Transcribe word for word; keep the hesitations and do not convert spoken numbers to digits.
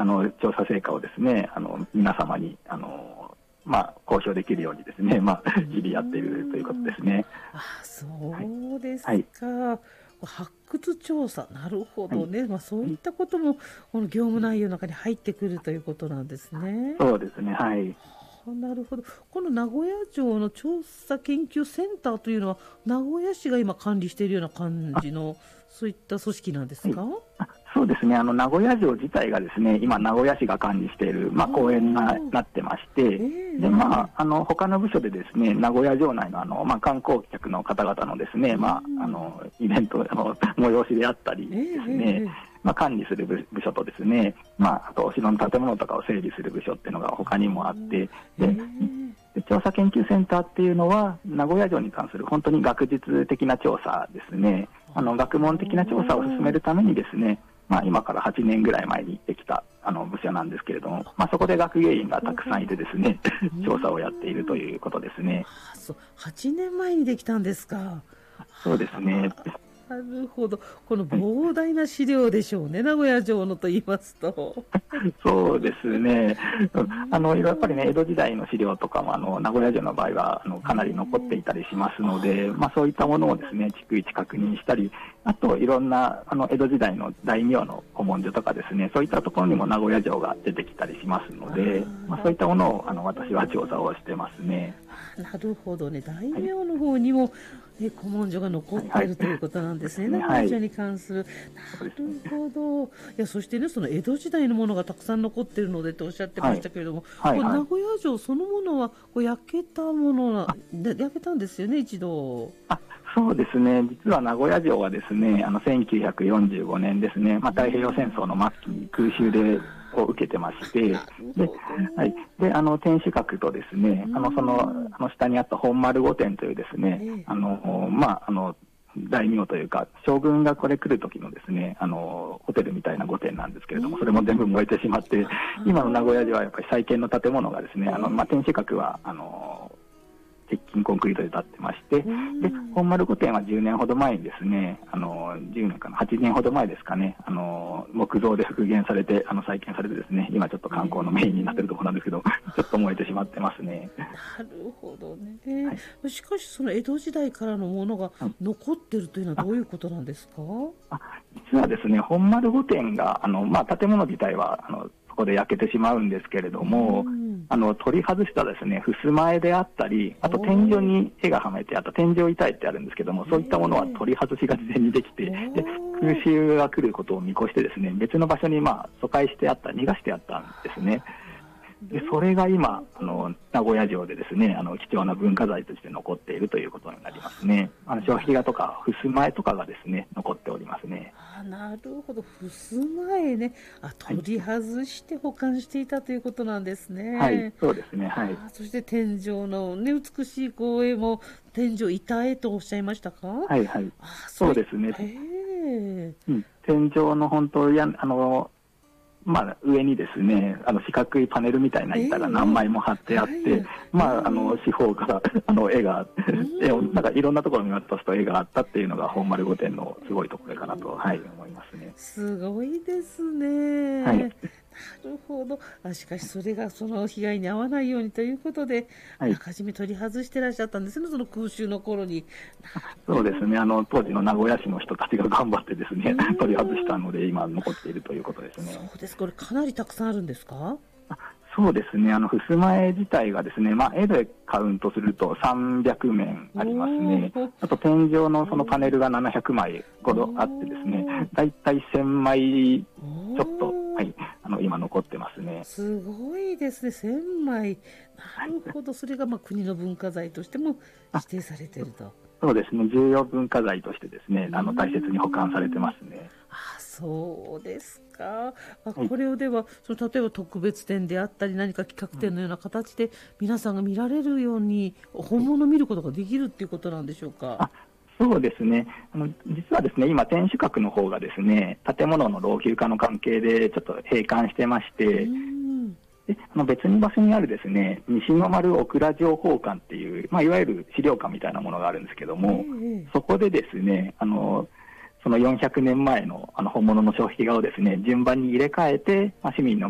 あの調査成果をですね、あの皆様にあの、まあ、公表できるようにですね、まあ、日々やっているということですね。 あ、そうですか。 はい、 発掘調査、なるほはい、 どね、まあ、そういったこともこの業務内容の中に入ってくるということなんですね。 そうですね、はい。 なるほど。この名古屋城の調査研究センターというのは名古屋市が今管理しているような感じのそういった組織なんですか？ はい、あ、そうですね、あの名古屋城自体がですね、今名古屋市が管理している、まあ、公園に な, なってまして、えー、でまあ、あの他の部署でですね、名古屋城内のあの、まあ、観光客の方々のですね、まあ、あのイベントの催しであったりですね、えーまあ、管理する 部, 部署とですね、まあ、あとお城の建物とかを整備する部署っていうのが他にもあって、で、で調査研究センターっていうのは名古屋城に関する本当に学術的な調査ですね、あの学問的な調査を進めるためにですね、まあ、今からはちねんぐらい前にできたあの部署なんですけれども、まあ、そこで学芸員がたくさんいてですね調査をやっているということですね。 そう、はちねんまえにできたんですか？ そうですね。 なるほど。この膨大な資料でしょうね、名古屋城のと言いますと。 そうですね。あのやっぱりね、江戸時代の資料とかもあの名古屋城の場合はあのかなり残っていたりしますので、まあ、そういったものをですね逐一確認したり、あといろんなあの江戸時代の大名の古文書とかですね、そういったところにも名古屋城が出てきたりしますので、まあ、そういったものをあの私は調査をしてますね。 なるほどね。大名の方にも、ね、古文書が残っている、はい、ということなんですね。名古屋城に関する。なるほど。いや、そしてね、その江戸時代のものがたくさん残っているのでとおっしゃってましたけれども、はいはいはい、名古屋城そのものはこう焼けたものな、焼けたんですよね、一度。 あ、そうですね。実は名古屋城はですね、あのせんきゅうひゃくよんじゅうごねんですね、まあ、太平洋戦争の末期に空襲でを受けてまして、で、はい、であの天守閣とですね、あのそのあの下にあった本丸御殿というですね、あのまああの大名というか将軍がこれ来る時のですね、あのホテルみたいな御殿なんですけれども、それも全部燃えてしまって、今の名古屋城はやっぱり再建の建物がですね、あのまあ天守閣はあの鉄筋コンクリートで建ってまして、で本丸御殿はじゅうねんほど前にですね、あのじゅうねんかな、はちねんほど前ですかね、あの木造で復元されて、あの再建されてですね、今ちょっと観光のメインになっているところなんですけど、ちょっと燃えてしまってますね。 なるほどね、はい、しかしその江戸時代からのものが残っているというのはどういうことなんですか？ あ、実はですね、本丸御殿があの、まあ、建物自体はあのそこで焼けてしまうんですけれども、うん、あの取り外したですね襖絵であったり、あと天井に絵がはめてあった天井板絵ってあるんですけども、そういったものは取り外しが事前にできて、で空襲が来ることを見越してですね、別の場所にまあ疎開してあった、逃がしてあったんですね。でそれが今あの名古屋城でですね、あの貴重な文化財として残っているということになりますね。あの障壁画とか襖絵とかがですね残っておりますね。 あ、なるほど、襖絵ね、あ、取り外して保管していたということなんですね。 はい、そうですね。はい。 あ、そして天井のね美しい光栄も天井板絵とおっしゃいましたか？ はいはい。あ、そうですね。 へ、 うん、天井の本当やあのまあ、上にですね、あの四角いパネルみたいな板が何枚も貼ってあって、えーはい、まあ、あの四方からあの絵が、絵をなんかいろんなところに渡すと絵があったっていうのが本丸御殿のすごいところかなと、はい、思いますね。 すごいですね。はい、なるほど。あ、しかしそれがその被害に遭わないようにということで、はい、あらかじめ取り外してらっしゃったんですね、その空襲の頃に。 そうですね、あの当時の名古屋市の人たちが頑張ってですね、取り外したので今残っているということですね。 そうです。これかなりたくさんあるんですか？ そうですね、あの襖絵自体がですね、まあ、絵でカウントするとさんびゃくめんありますね。あと天井のそのパネルがななひゃくまいほどあってですね、だいたいせんまいちょっと、はい、あの今残ってますね。 すごいですね、せんまい。なるほど、それがまあ国の文化財としても指定されていると。 そうですね、重要文化財としてですね、あの大切に保管されてますね。 あ、そうですか。あ、これをでは、その例えば特別展であったり何か企画展のような形で皆さんが見られるように本物を見ることができるっていうことなんでしょうか？ あ、そうですね、あの実はですね今天守閣の方がですね建物の老朽化の関係でちょっと閉館してまして、であの別に場所にあるですね西の丸小倉情報館っていう、まあ、いわゆる資料館みたいなものがあるんですけども、えー、そこでですねあのそのよんひゃくねんまえのあの本物の障壁画をですね順番に入れ替えて、まあ、市民の